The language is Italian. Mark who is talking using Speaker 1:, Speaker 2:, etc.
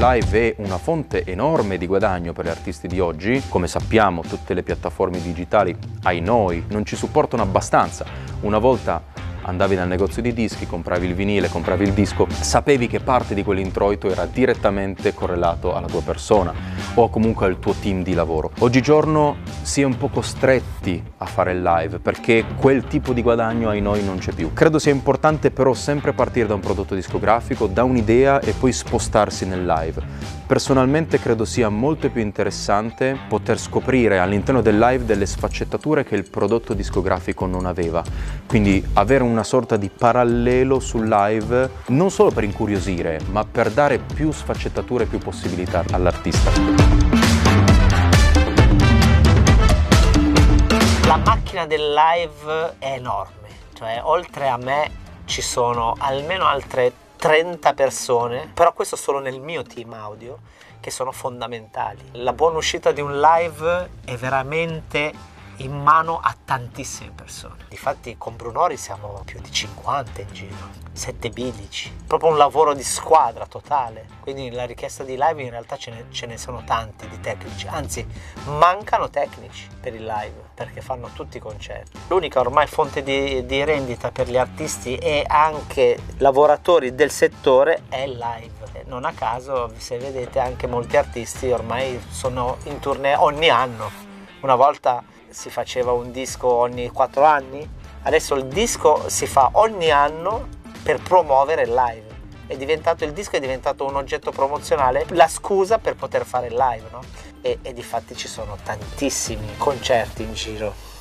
Speaker 1: live è una fonte enorme di guadagno per gli artisti di oggi. Come sappiamo, tutte le piattaforme digitali, ai noi, non ci supportano abbastanza. Una volta andavi dal negozio di dischi, compravi il vinile, compravi il disco, sapevi che parte di quell'introito era direttamente correlato alla tua persona o comunque al tuo team di lavoro. Oggigiorno si è un po' costretti a fare il live perché quel tipo di guadagno ai noi non c'è più. Credo sia importante però sempre partire da un prodotto discografico, da un'idea e poi spostarsi nel live. Personalmente credo sia molto più interessante poter scoprire all'interno del live delle sfaccettature che il prodotto discografico non aveva. Quindi avere una sorta di parallelo sul live, non solo per incuriosire, ma per dare più sfaccettature e più possibilità all'artista.
Speaker 2: La macchina del live è enorme, cioè oltre a me ci sono almeno altre 30 persone, però questo solo nel mio team audio, che sono fondamentali. La buona uscita di un live è veramente in mano a tantissime persone. Difatti con Brunori siamo più di 50 in giro, 7 bilici, proprio un lavoro di squadra totale. Quindi la richiesta di live in realtà ce ne sono tanti di tecnici, anzi mancano tecnici per il live perché fanno tutti i concerti. L'unica ormai fonte di rendita per gli artisti e anche lavoratori del settore è il live. Non a caso, se vedete, anche molti artisti ormai sono in tournée ogni anno. Una volta si faceva un disco ogni 4 anni, adesso il disco si fa ogni anno per promuovere il live. Il disco è diventato un oggetto promozionale, la scusa per poter fare il live, no? E difatti ci sono tantissimi concerti in giro.